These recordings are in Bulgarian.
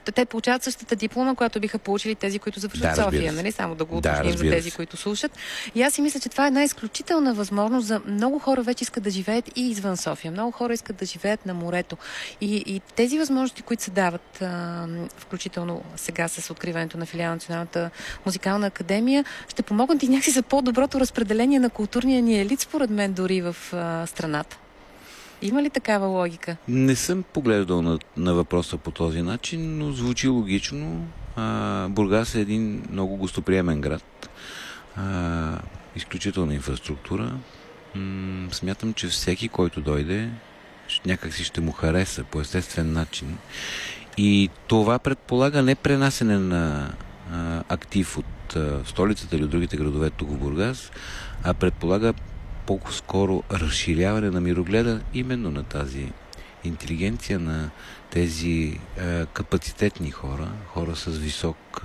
те получават същата диплома, която биха получили тези, които завършат София, нали? Само да го уточним за тези, които слушат. И аз си мисля, че това е една изключителна възможност за много хора вече искат да живеят и извън София. Много хора искат да живеят на морето. И тези възможности, които се дават, включително сега с откриването на филиал на Националната музикална академия, ще помогнат и някакси за по-доброто разпределение на културния ни елит, според мен, дори в страната. Има ли такава логика? Не съм поглеждал на въпроса по този начин, но звучи логично. Бургас е един много гостоприемен град. Изключителна инфраструктура. Смятам, че всеки, който дойде, някакси ще му хареса по естествен начин. И това предполага не пренасене на актив от столицата или от другите градове тук в Бургас, а предполага по-скоро разширяване на мирогледа именно на тази интелигенция, на тези капацитетни хора с висок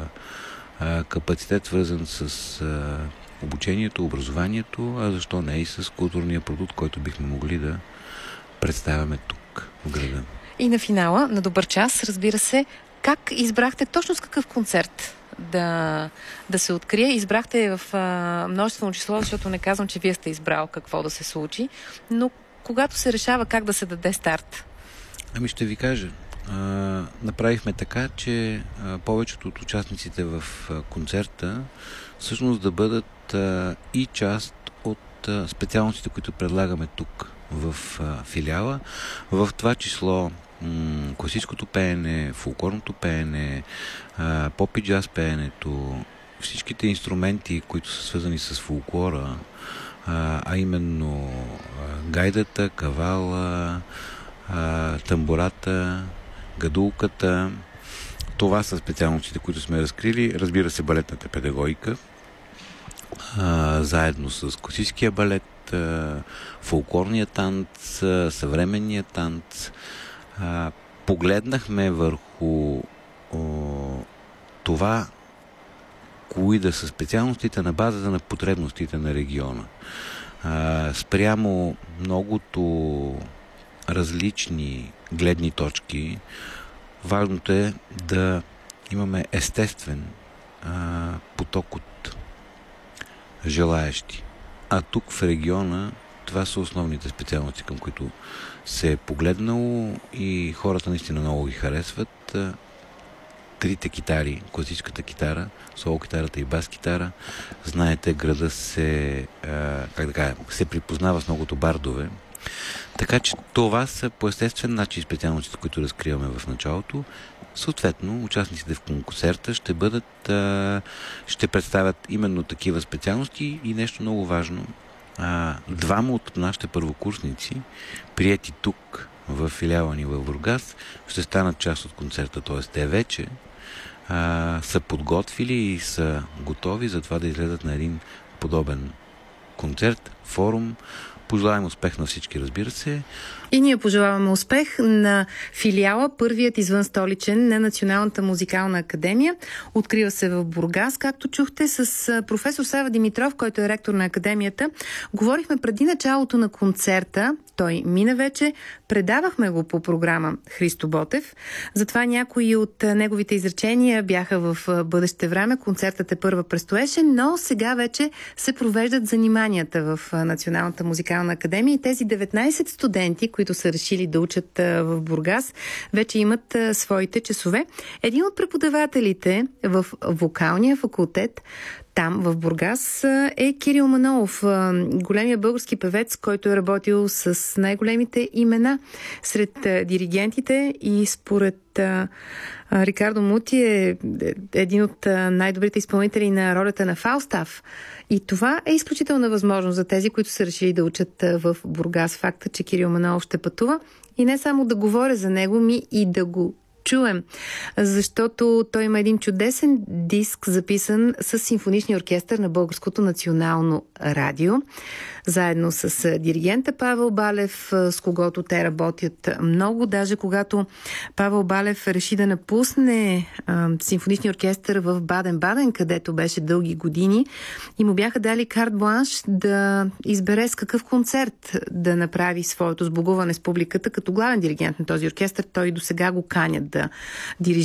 капацитет, свързан с обучението, образованието, а защо не и с културния продукт, който бихме могли да представяме тук в града. И на финала, на добър час, разбира се, как избрахте точно с какъв концерт да се открие? Избрахте в множествено число, защото не казвам, че вие сте избрал какво да се случи, но когато се решава как да се даде старт? Ами ще ви кажа. Направихме така, че повечето от участниците в концерта всъщност да бъдат и част от специалностите, които предлагаме тук в филиала. В това число класическото пеене, фолклорното пеене, поп и джаз пеенето, всичките инструменти, които са свързани с фолклора, а именно гайдата, кавала, тамбурата, гадулката. Това са специалностите, които сме разкрили. Разбира се, балетната педагогика, заедно с класическия балет, фолклорния танц, съвременния танц. Погледнахме върху това, кои да са специалностите на базата на потребностите на региона. Спрямо многото различни гледни точки, важното е да имаме естествен поток от желаещи. А тук в региона това са основните специалности, към които се е погледнало и хората наистина много ги харесват. Трите китари, класическата китара, соло китарата и бас китара. Знаете, града се припознава с многото бардове. Така че това са по естествен начин специалностите, които разкриваме в началото. Съответно, участниците в концерта ще представят именно такива специалности и нещо много важно. Двама от нашите първокурсници, приети тук в филиала ни в Бургас, ще станат част от концерта. Т.е. те вече са подготвили и са готови за това да излезат на един подобен концерт, форум. Пожелаем успех на всички, разбира се. И ние пожелаваме успех на филиала, първият извънстоличен на Националната музикална академия. Открива се в Бургас, както чухте, с професор Сава Димитров, който е ректор на академията. Говорихме преди началото на концерта. Той мина вече. Предавахме го по програма Христо Ботев. Затова някои от неговите изречения бяха в бъдеще време. Концертът първа предстоеше, но сега вече се провеждат заниманията в Националната музикална академия и тези 19 студенти, които са решили да учат в Бургас, вече имат своите часове. Един от преподавателите в вокалния факултет там, в Бургас, е Кирил Манолов, големия български певец, който е работил с най-големите имена сред диригентите и според Рикардо Мути е един от най-добрите изпълнители на ролята на Фалстаф. И това е изключителна възможност за тези, които са решили да учат в Бургас. Факта, че Кирил Манолов ще пътува и не само да говоря за него, и да го чуем, защото той има един чудесен диск, записан с симфоничния оркестър на Българското национално радио, заедно с диригента Павел Балев, с когото те работят много. Даже когато Павел Балев реши да напусне симфоничния оркестър в Баден-Баден, където беше дълги години, и му бяха дали карт бланш да избере с какъв концерт да направи своето сбогуване с публиката като главен диригент на този оркестър. Той до сега го канят да дирижира